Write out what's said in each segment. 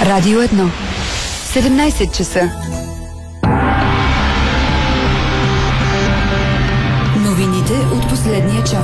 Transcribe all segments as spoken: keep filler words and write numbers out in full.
Радио едно. седемнайсет часа. Новините от последния час.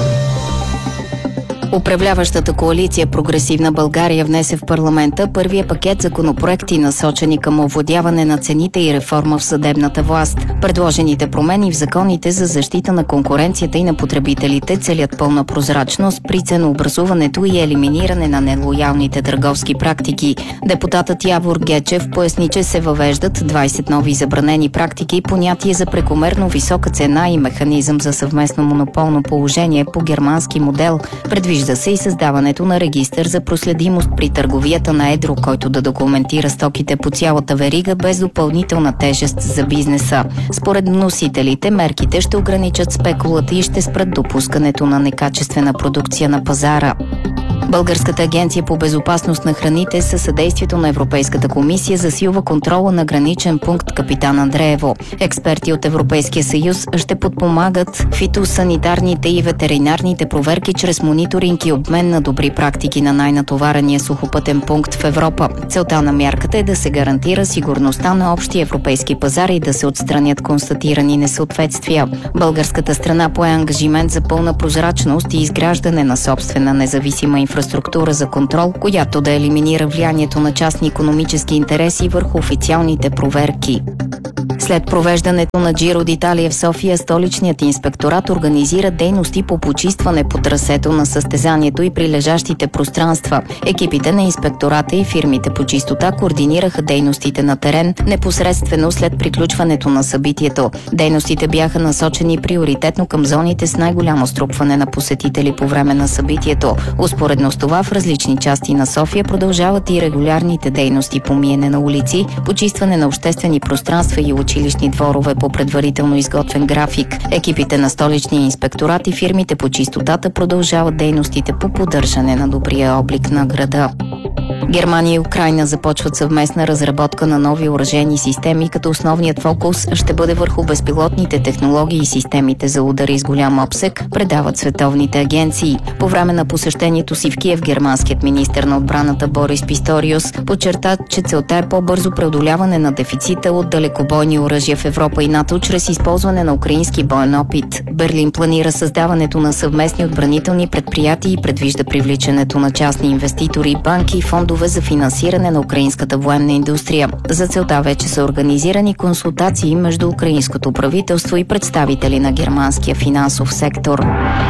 Управляващата коалиция Прогресивна България внесе в парламента първия пакет законопроекти, насочени към овладяване на цените и реформа в съдебната власт. Предложените промени в законите за защита на конкуренцията и на потребителите целят пълна прозрачност при ценообразуването и елиминиране на нелоялните търговски практики. Депутатът Явор Гечев поясни, че се въвеждат двайсет нови забранени практики, понятие за прекомерно висока цена и механизъм за съвместно монополно положение по германски модел. Предвижда се и създаването на регистър за проследимост при търговията на едро, който да документира стоките по цялата верига без допълнителна тежест за бизнеса. Според вносителите, мерките ще ограничат спекулата и ще спрат допускането на некачествена продукция на пазара. Българската агенция по безопасност на храните със съдействието на Европейската комисия засилва контрола на граничен пункт Капитан Андреево. Експерти от Европейския съюз ще подпомагат фитосанитарните и ветеринарните проверки чрез мониторинг и обмен на добри практики на най-натоварения сухопътен пункт в Европа. Целта на мярката е да се гарантира сигурността на общия европейски пазар и да се отстранят констатирани несъответствия. Българската страна пое ангажимент за пълна прозрачност и изграждане на собствена независима инфраструктура инфраструктура за контрол, която да елиминира влиянието на частни икономически интереси върху официалните проверки. След провеждането на Джиро д'Италия в София, столичният инспекторат организира дейности по почистване по трасето на състезанието и прилежащите пространства. Екипите на инспектората и фирмите по чистота координираха дейностите на терен непосредствено след приключването на събитието. Дейностите бяха насочени приоритетно към зоните с най-голямо струпване на посетители по време на събитието. Успоредно с това в различни части на София продължават и регулярните дейности по миене на улици, почистване на обществени пространства и училищни дворове по предварително изготвен график. Екипите на столичния инспекторат и фирмите по чистотата продължават дейностите по поддържане на добрия облик на града. Германия и Украйна започват съвместна разработка на нови оръжейни системи, като основният фокус ще бъде върху безпилотните технологии и системите за удари с голям обсег, предават световните агенции. По време на посещението си в Киев германският министър на отбраната Борис Писториус подчерта, че целта е по-бързо преодоляване на дефицита от далекобойни оръжия в Европа и НАТО чрез използване на украински боен опит. Берлин планира създаването на съвместни отбранителни предприятия и предвижда привличането на частни инвеститори, банки и фондове за финансиране на украинската военна индустрия. За целта вече са организирани консултации между украинското правителство и представители на германския финансов сектор.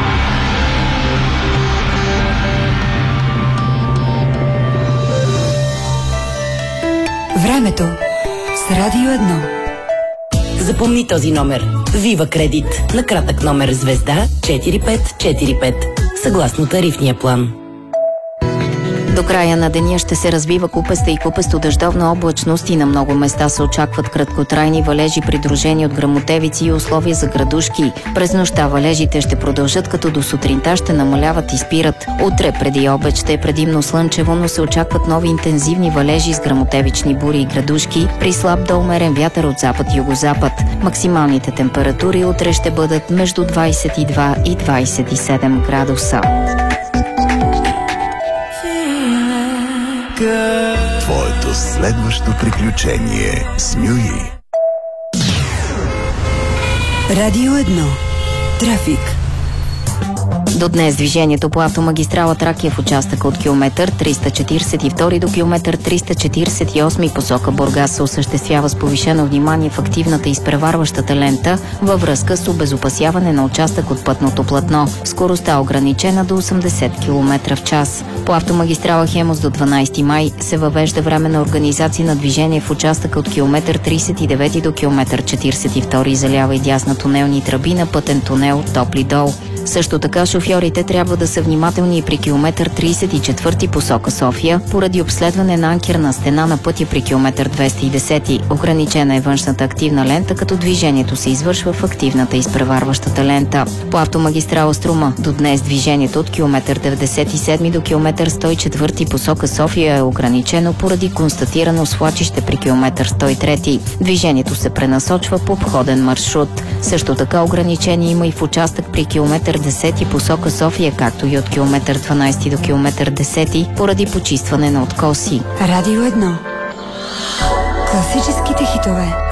Времето с Радио едно. Запомни този номер. Вива Кредит. На кратък номер звезда четири пет четири пет. Съгласно тарифния план. До края на деня ще се развива купеста и купесто-дъждовна облачност и на много места се очакват краткотрайни валежи, придружени от гръмотевици и условия за градушки. През нощта валежите ще продължат, като до сутринта ще намаляват и спират. Утре преди обед ще е предимно слънчево, но се очакват нови интензивни валежи с гръмотевични бури и градушки при слаб до умерен вятър от запад-югозапад. Максималните температури утре ще бъдат между двайсет и два и двайсет и седем градуса. Твоето следващо приключение с Мюи. Радио едно. Трафик. До днес движението по автомагистрала Тракия в участъка от километър триста четиридесет и втори до километър триста четиридесет и осми посока Бургас се осъществява с повишено внимание в активната изпреварващата лента във връзка с обезопасяване на участък от пътното платно. Скоростта е ограничена до осемдесет километра в час. По автомагистрала Хемус до дванайсети май се въвежда временна организация на движение в участъка от километър тридесет и девети до километър четиридесет и втори за лява и дясна тунелни тръби на пътен тунел Топли дол. Също така шофьорите трябва да са внимателни и при километър тридесет и четвърти посока София, поради обследване на анкерна стена на пътя при километър двеста и десети. Ограничена е външната активна лента, като движението се извършва в активната изпреварващата лента. По автомагистрала Струма до днес движението от километър деветдесет и седми до километър сто и четвърти посока София е ограничено поради констатирано свлачище при километър сто и трети. Движението се пренасочва по обходен маршрут. Също така ограничение има и в участък при километър десети посока София, както и от километър дванайсети до километър десети, поради почистване на откоси. Радио едно. Класическите хитове.